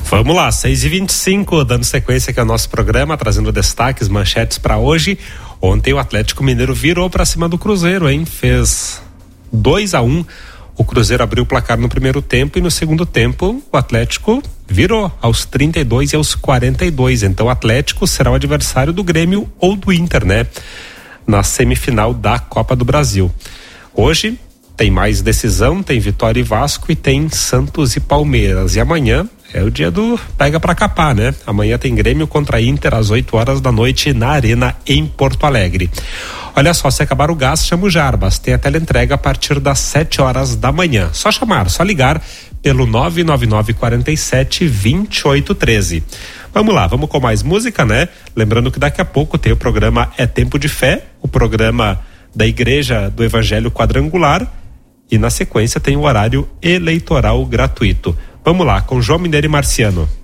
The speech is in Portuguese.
Vamos lá, 6h25, dando sequência aqui ao nosso programa, trazendo destaques, manchetes para hoje. Ontem o Atlético Mineiro virou para cima do Cruzeiro, hein? Fez 2-1. O Cruzeiro abriu o placar no primeiro tempo e no segundo tempo o Atlético virou aos 32 e aos 42. Então o Atlético será o adversário do Grêmio ou do Inter, né? Na semifinal da Copa do Brasil. Hoje tem mais decisão, tem Vitória e Vasco e tem Santos e Palmeiras. E amanhã é o dia do pega pra capar, né? Amanhã tem Grêmio contra Inter às 8 horas da noite na Arena em Porto Alegre. Olha só, se acabar o gás, chama o Jarbas. Tem a teleentrega a partir das 7 horas da manhã. Só chamar, só ligar pelo 99947-2813. Vamos lá, vamos com mais música, né? Lembrando que daqui a pouco tem o programa É Tempo de Fé, o programa da Igreja do Evangelho Quadrangular, e na sequência tem o horário eleitoral gratuito. Vamos lá, com João Mineiro e Marciano.